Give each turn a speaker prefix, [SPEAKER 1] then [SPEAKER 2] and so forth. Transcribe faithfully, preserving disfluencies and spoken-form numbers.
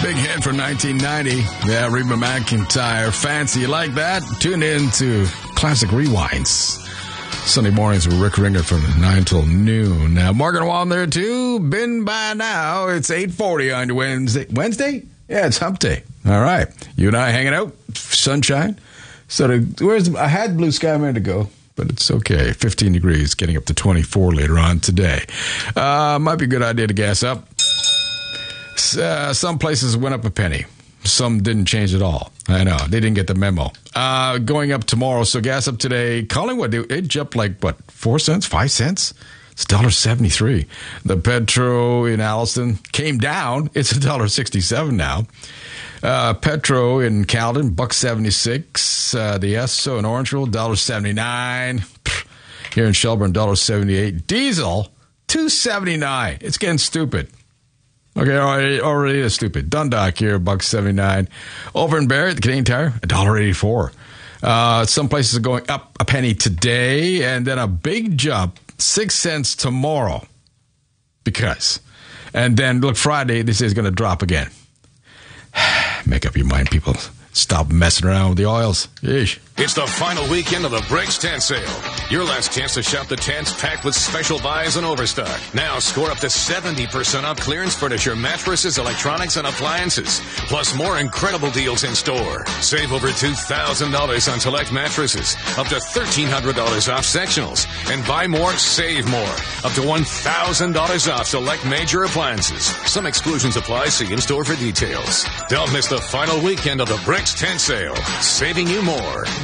[SPEAKER 1] Big hit from nineteen ninety. Yeah, Reba McEntire. Fancy. You like that? Tune in to Classic Rewinds. Sunday mornings with Rick Ringer from nine till noon. Now, Morgan Wallen there, too. Been by now. It's eight forty on Wednesday. Wednesday? Yeah, it's hump day. All right. You and I hanging out. Sunshine. So, the, where's I had blue sky a minute ago, but it's okay. fifteen degrees, getting up to twenty-four later on today. Uh, might be a good idea to gas up. Uh, some places went up a penny. Some didn't change at all. I know. They didn't get the memo. Uh, going up tomorrow. So gas up today. Collingwood, it, it jumped like, what, four cents, five cents? It's one dollar seventy-three. The Petro in Alliston came down. It's one dollar sixty-seven now. Uh, Petro in Caledon, one buck seventy-six. Uh, the Esso in Orangeville, one dollar seventy-nine. Here in Shelburne, one dollar seventy-eight. Diesel, two dollars seventy-nine. It's getting stupid. Okay, already, already is stupid. Dundalk here, one buck seventy-nine. Over in Barrie, the Canadian Tire, one dollar eighty-four. Uh, some places are going up a penny today, and then a big jump, six cents tomorrow. Because. And then, look, Friday, this is going to drop again. Make up your mind, people. Stop messing around with the oils. Yeesh.
[SPEAKER 2] It's the final weekend of the Bricks Tent Sale. Your last chance to shop the tents packed with special buys and overstock. Now score up to seventy percent off clearance furniture, mattresses, electronics, and appliances. Plus more incredible deals in store. Save over two thousand dollars on select mattresses. Up to thirteen hundred dollars off sectionals. And buy more, save more. Up to one thousand dollars off select major appliances. Some exclusions apply. See in store for details. Don't miss the final weekend of the Bricks Tent Sale. Saving you more.